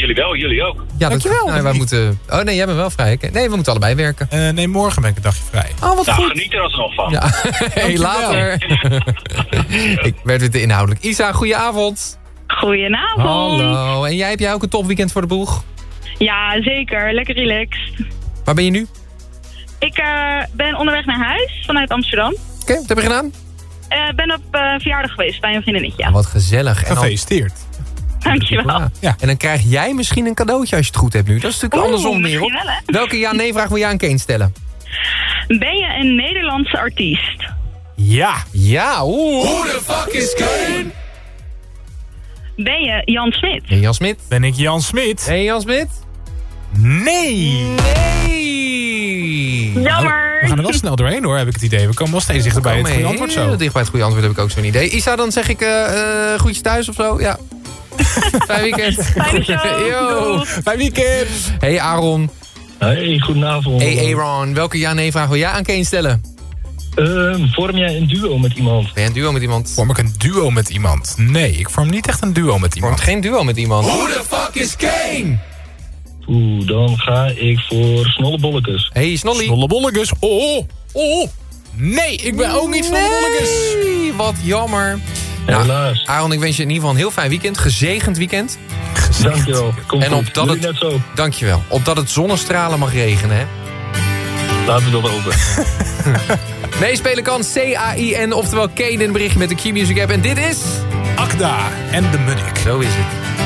jullie wel, jullie ook. Ja, Dankjewel. wij moeten... Oh nee, jij bent wel vrij. Nee, we moeten allebei werken. Nee, morgen ben ik een dagje vrij. Oh, wat Nou, goed. geniet er alsnog van. Ja, hey, later. Ik werd weer te inhoudelijk. Isa, goedenavond. Goedenavond. Hallo. En heb jij ook een topweekend voor de boeg? Ja, zeker. Lekker relaxed. Waar ben je nu? Ik ben onderweg naar huis vanuit Amsterdam. Oké, wat heb je gedaan? Ben op verjaardag geweest bij een vriendinnetje. Oh, wat gezellig. En dan- Gefeliciteerd. Dankjewel. Ja. En dan krijg jij misschien een cadeautje als je het goed hebt nu. Dat is natuurlijk andersom meer op. misschien wel, hè? Welke ja-nee-vraag wil je aan Kane stellen? Ben je een Nederlandse artiest? Ja. Ja, Who the fuck is Kane? Ben je Jan Smit? Hey, Jan Smit. Ben ik Jan Smit? Hey, Jan Smit. Nee. Nee. Jammer. We gaan er wel snel doorheen hoor, heb ik het idee. We komen wel steeds dichter bij het goede antwoord zo. Dicht bij het goede antwoord heb ik ook zo'n idee. Isa, dan zeg ik groetjes thuis of zo. Ja. Fijn weekend. Fijne show. Yo. Doeg. Fijn weekend. Hey Aaron. Hey, goedenavond. Hey Aaron. Welke ja-nee-vraag wil jij aan Kane stellen? Vorm jij een duo met iemand? Ben jij een duo met iemand? Vorm ik een duo met iemand? Nee, ik vorm niet echt een duo met iemand. Vormt geen duo met iemand. Who the fuck is Kane? Dan ga ik voor Snollebollekes. Hey Snolly. Snollebollekes. Oh. Nee, ik ben ook niet Snollebollekes. Nee, wat jammer. Nou, Helaas. Aaron, ik wens je in ieder geval een heel fijn weekend. Gezegend weekend. Dankjewel. Komt En goed. opdat Jullie het- net zo. Dankjewel. Opdat het zonnestralen mag regenen, hè? Laten we dat over. Meespelen kan CAIN, oftewel Kane in een berichtje met de Q-Music app. En dit is... Akda en de Munnik. Zo is het.